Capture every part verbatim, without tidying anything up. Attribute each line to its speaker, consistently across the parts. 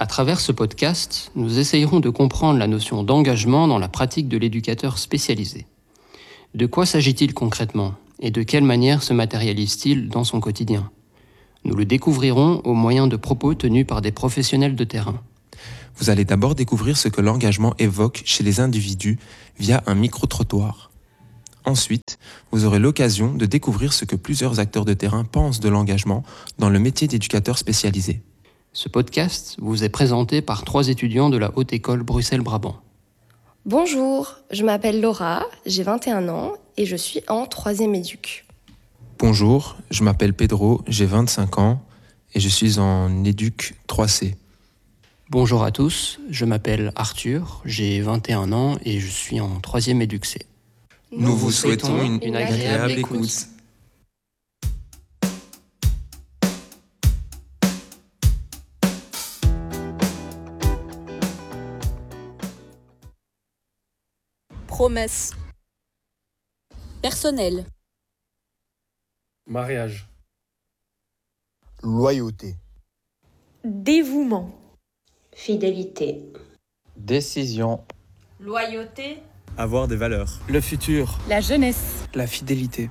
Speaker 1: À travers ce podcast, nous essayerons de comprendre la notion d'engagement dans la pratique de l'éducateur spécialisé. De quoi s'agit-il concrètement et de quelle manière se matérialise-t-il dans son quotidien ? Nous le découvrirons au moyen de propos tenus par des professionnels de terrain.
Speaker 2: Vous allez d'abord découvrir ce que l'engagement évoque chez les individus via un micro-trottoir. Ensuite, vous aurez l'occasion de découvrir ce que plusieurs acteurs de terrain pensent de l'engagement dans le métier d'éducateur spécialisé.
Speaker 1: Ce podcast vous est présenté par trois étudiants de la Haute École Bruxelles-Brabant.
Speaker 3: Bonjour, je m'appelle Laura, j'ai vingt et un ans et je suis en troisième éduc.
Speaker 2: Bonjour, je m'appelle Pedro, j'ai vingt-cinq ans et je suis en éduc trois C.
Speaker 1: Bonjour à tous, je m'appelle Arthur, j'ai vingt et un ans et je suis en troisième éduc C.
Speaker 2: Nous, Nous vous souhaitons une, une agréable écoute. écoute.
Speaker 4: Promesse. Personnel.
Speaker 5: Mariage.
Speaker 6: Loyauté.
Speaker 7: Dévouement.
Speaker 8: Fidélité.
Speaker 9: Décision.
Speaker 10: Loyauté.
Speaker 11: Avoir des valeurs.
Speaker 12: Le futur.
Speaker 7: La jeunesse.
Speaker 12: La fidélité.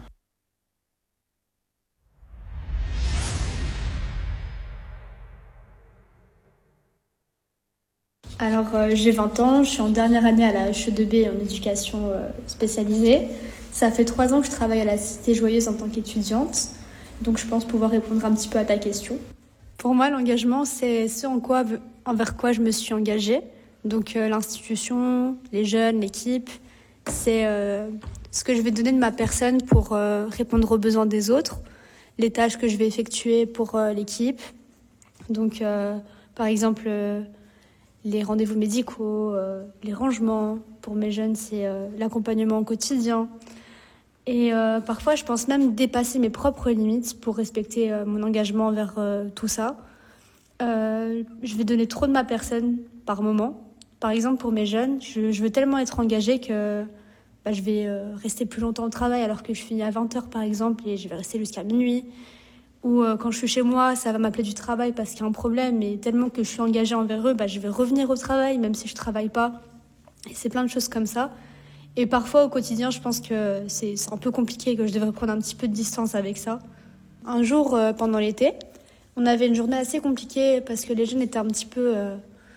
Speaker 13: Alors euh, j'ai vingt ans, je suis en dernière année à la H E deux B en éducation euh, spécialisée. Ça fait trois ans que je travaille à la Cité Joyeuse en tant qu'étudiante, donc je pense pouvoir répondre un petit peu à ta question. Pour moi, l'engagement, c'est ce en quoi, envers quoi je me suis engagée. Donc euh, l'institution, les jeunes, l'équipe, c'est euh, ce que je vais donner de ma personne pour euh, répondre aux besoins des autres, les tâches que je vais effectuer pour euh, l'équipe. Donc euh, par exemple... Euh, les rendez-vous médicaux, euh, les rangements. Pour mes jeunes, c'est euh, l'accompagnement au quotidien. Et euh, parfois, je pense même dépasser mes propres limites pour respecter euh, mon engagement envers euh, tout ça. Euh, je vais donner trop de ma personne par moment. Par exemple, pour mes jeunes, je, je veux tellement être engagée que bah, je vais euh, rester plus longtemps au travail alors que je finis à vingt heures, par exemple, et je vais rester jusqu'à minuit. Ou euh, quand je suis chez moi, ça va m'appeler du travail parce qu'il y a un problème. Et tellement que je suis engagée envers eux, bah, je vais revenir au travail, même si je ne travaille pas. Et c'est plein de choses comme ça. Et parfois, au quotidien, je pense que c'est, c'est un peu compliqué, que je devrais prendre un petit peu de distance avec ça. Un jour, euh, pendant l'été, on avait une journée assez compliquée parce que les jeunes étaient un petit peu, euh,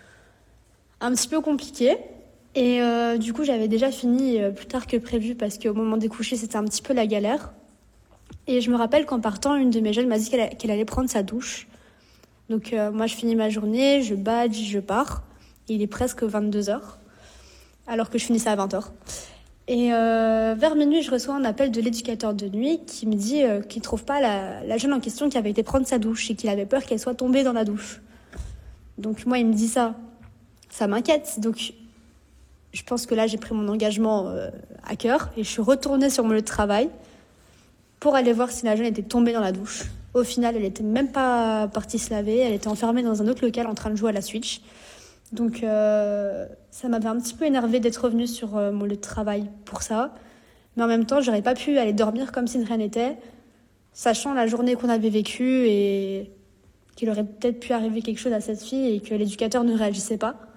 Speaker 13: un petit peu compliqués. Et euh, du coup, j'avais déjà fini euh, plus tard que prévu parce qu'au moment des couchers, c'était un petit peu la galère. Et je me rappelle qu'en partant, une de mes jeunes m'a dit qu'elle, qu'elle allait prendre sa douche. Donc euh, moi, je finis ma journée, je badge, je pars. Et il est presque vingt-deux heures, alors que je finissais à vingt heures. Et euh, vers minuit, je reçois un appel de l'éducateur de nuit qui me dit euh, qu'il ne trouve pas la, la jeune en question qui avait été prendre sa douche et qu'il avait peur qu'elle soit tombée dans la douche. Donc moi, il me dit ça. Ça m'inquiète. Donc je pense que là, j'ai pris mon engagement euh, à cœur et je suis retournée sur mon lieu de travail pour aller voir si la jeune était tombée dans la douche. Au final, elle n'était même pas partie se laver, elle était enfermée dans un autre local en train de jouer à la Switch. Donc euh, ça m'avait un petit peu énervée d'être revenue sur euh, mon lieu de travail pour ça. Mais en même temps, j'aurais pas pu aller dormir comme si de rien n'était, sachant la journée qu'on avait vécue et qu'il aurait peut-être pu arriver quelque chose à cette fille et que l'éducateur ne réagissait pas.